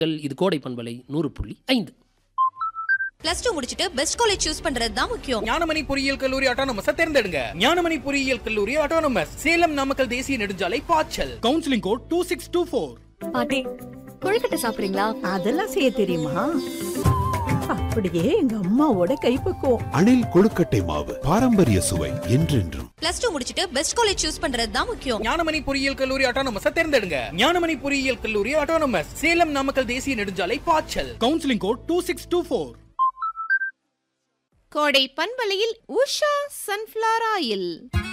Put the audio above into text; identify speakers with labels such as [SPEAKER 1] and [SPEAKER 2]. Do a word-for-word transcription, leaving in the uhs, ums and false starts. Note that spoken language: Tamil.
[SPEAKER 1] இது கோடை பண்பலை நூறு புள்ளி ஐந்து.
[SPEAKER 2] பிளஸ் டூ முடிச்சிட்டு பெஸ்ட் காலேஜ் சூஸ் பண்றது தான் முக்கியம்.
[SPEAKER 3] ஞானமணி பொறியியல் கல்லூரி ஆட்டோனமஸ் தேர்ந்தெடுங்க. ஞானமணி பொறியியல் கல்லூரி ஆட்டோனமஸ், சேலம் நாமக்கல் தேசிய நெடுஞ்சாலை, பாய்ச்சல். Counselling code two six two four.
[SPEAKER 4] பாட்டி, கொழுக்கட்டை சாப்பிடுறீங்களா?
[SPEAKER 5] அதெல்லாம் செய்ய தெரியுமா? அப்படியே எங்க அம்மாவோட கைப்பக்குவம்.
[SPEAKER 6] அணில் கொழுக்கட்டை மாவு, பாரம்பரிய சுவை என்றென்றும்.
[SPEAKER 2] பிளஸ் டூ முடிச்சிட்டு பெஸ்ட் காலேஜ் சூஸ் பண்றது தான் முக்கியம்.
[SPEAKER 3] ஞானமணி பொறியியல் கல்லூரி ஆட்டோனமஸ் தேர்ந்தெடுங்க. ஞானமணி பொறியியல் கல்லூரி ஆட்டோனமஸ், சேலம் நாமக்கல் தேசிய நெடுஞ்சாலை, பாய்ச்சல். Counselling code two six two four.
[SPEAKER 7] கோடை பண்பலையில் உஷா சன்ஃப்ளவர் ஆயில்.